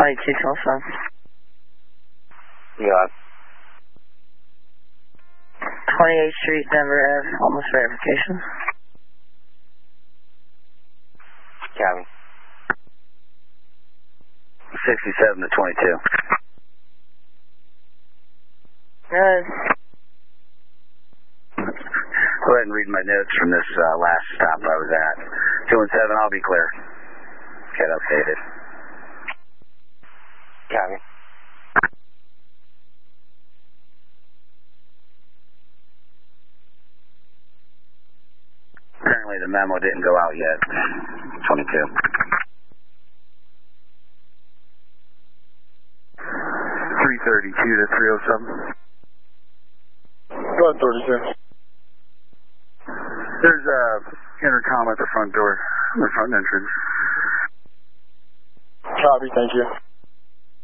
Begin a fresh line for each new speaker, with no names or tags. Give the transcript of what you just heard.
2212.
Yeah.
28th Street, Denver Ave, almost verification.
Copy. 67 to 22.
Good.
Go ahead and read my notes from this last stop I was at. 217, I'll be clear. Get updated. Copy. Apparently the memo didn't go out yet. 22.
332 to 307.
Go ahead, 32.
There's a intercom at the front door, the front entrance.
Copy, thank you.